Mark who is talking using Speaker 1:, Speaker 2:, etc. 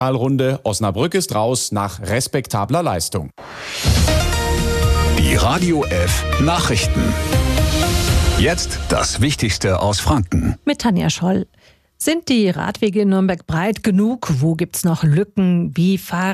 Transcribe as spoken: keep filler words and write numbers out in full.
Speaker 1: Runde. Osnabrück ist raus nach respektabler Leistung.
Speaker 2: Die Radio F Nachrichten. Jetzt das Wichtigste aus Franken.
Speaker 3: Mit Tanja Scholl. Sind die Radwege in Nürnberg breit genug? Wo gibt's noch Lücken? Wie Fahr